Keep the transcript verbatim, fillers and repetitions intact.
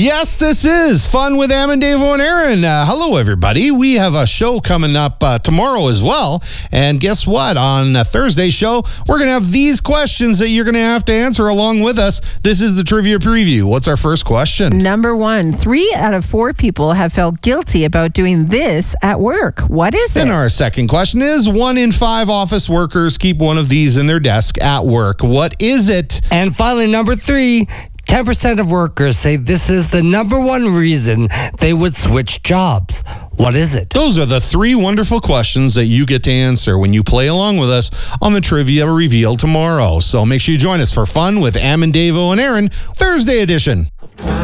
Yes, this is Fun with Am and Davo and Aaron. Uh, hello, everybody. We have a show coming up uh, tomorrow as well. And guess what? On uh, Thursday's show, we're going to have these questions that you're going to have to answer along with us. This is the Trivia Preview. What's our first question? Number one, three out of four people have felt guilty about doing this at work. What is it? And our second question is, one in five office workers keep one of these in their desk at work. What is it? And finally, number three, ten percent of workers say this is the number one reason they would switch jobs. What is it? Those are the three wonderful questions that you get to answer when you play along with us on the Trivia Reveal tomorrow. So make sure you join us for Fun with Am and Davo and Aaron, Thursday edition.